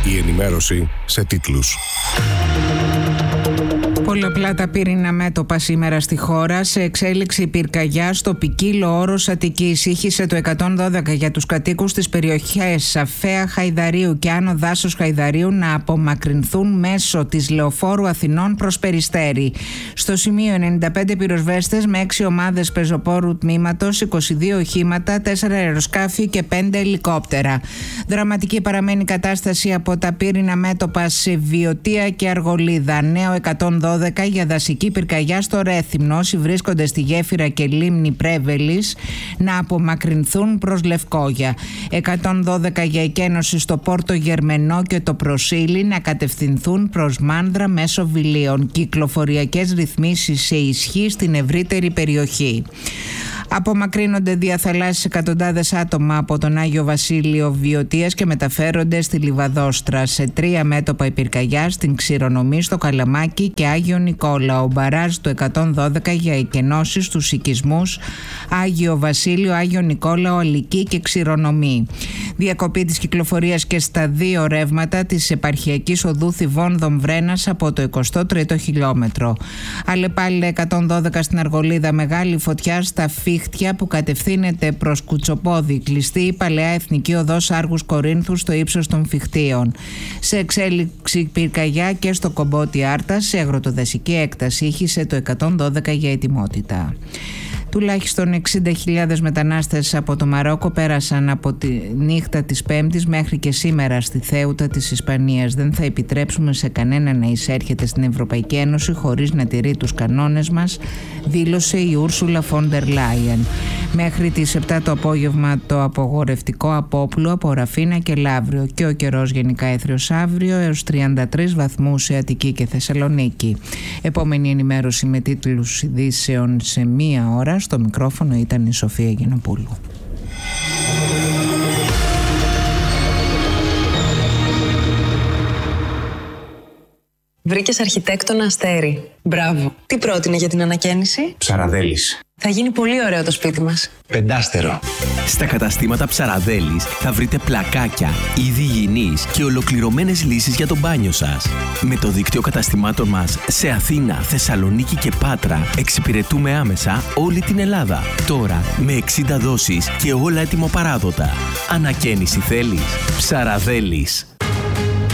Η ενημέρωση σε τίτλους. Πολλαπλά τα πύριννα μέτωπα σήμερα στη χώρα. Σε εξέλιξη πυρκαγιά στο ποικίλο όρος Αττικής. Ήχησε το 112 για τους κατοίκους της περιοχής Σαφέα Χαϊδαρίου και Άνω Δάσος Χαϊδαρίου να απομακρυνθούν μέσω της Λεωφόρου Αθηνών προς Περιστέρι. Στο σημείο 95 πυροσβέστες με 6 ομάδες πεζοπόρου τμήματος, 22 οχήματα, 4 αεροσκάφη και 5 ελικόπτερα. Δραματική παραμένει η κατάσταση από τα πύρινα μέτωπα σε Βιωτία και Αργολίδα. Νέο 112 για δασική πυρκαγιά στο Ρέθυμνο. Όσοι βρίσκονται στη γέφυρα και λίμνη Πρέβελης να απομακρυνθούν προς Λευκόγια. 112 για εκένωση στο Πόρτο Γερμενό και το Προσίλι να κατευθυνθούν προς Μάνδρα μέσω Βιλίων. Κυκλοφοριακές ρυθμίσεις σε ισχύ στην ευρύτερη περιοχή. Απομακρύνονται διαθαλάσσιες εκατοντάδες άτομα από τον Άγιο Βασίλειο Βιωτίας και μεταφέρονται στη Λιβαδόστρα. Σε 3 μέτωπα η πυρκαγιά, στην Ξηρονομή, στο Καλαμάκι και Άγιο Νικόλαο. Μπαράζ του 112 για εκενώσεις στους οικισμούς Άγιο Βασίλειο, Άγιο Νικόλαο, Αλική και Ξηρονομή. Διακοπή της κυκλοφορίας και στα 2 ρεύματα της επαρχιακής οδού Θηβών Δομβρένας από το 23ο χιλιόμετρο. Αλλεπάλληλα 112 στην Αργολίδα, μεγάλη φωτιά στα Φίχτια που κατευθύνεται προς Κουτσοπόδι. Κλειστή η παλαιά εθνική οδός Άργους Κορίνθου στο ύψος των Φιχτίων. Σε εξέλιξη πυρκαγιά και στο Κομπότι Άρτα, σε αγροτοδασική έκταση, ήχησε το 112 για ετοιμότητα. Τουλάχιστον 60.000 μετανάστες από το Μαρόκο πέρασαν από τη νύχτα της Πέμπτης μέχρι και σήμερα στη Θέουτα της Ισπανίας. Δεν θα επιτρέψουμε σε κανένα να εισέρχεται στην Ευρωπαϊκή Ένωση χωρίς να τηρεί τους κανόνες μας, δήλωσε η Ούρσουλα Φόντερ Λάιεν. Μέχρι τις 7 το απόγευμα το απογορευτικό απόπλου από Ραφίνα και Λαύριο και ο καιρός γενικά έθριος αύριο έως 33 βαθμούς σε Αττική και Θεσσαλονίκη. Επόμενη ενημέρωση με τίτλους ειδήσεων σε 1 ώρα. Στο μικρόφωνο ήταν η Σοφία Γινοπούλου. Βρήκες αρχιτέκτονα Αστέρι. Μπράβο. Τι πρότεινε για την ανακαίνιση? Ψαραδέλης. Θα γίνει πολύ ωραίο το σπίτι μας. 5 Στα καταστήματα Ψαραδέλης θα βρείτε πλακάκια, είδη υγιεινής και ολοκληρωμένες λύσεις για το μπάνιο σας. Με το δίκτυο καταστημάτων μας σε Αθήνα, Θεσσαλονίκη και Πάτρα εξυπηρετούμε άμεσα όλη την Ελλάδα. Τώρα με 60 δόσεις και όλα έτοιμο παράδοτα. Ανακαίνιση θέλεις? Ψαραδέλης.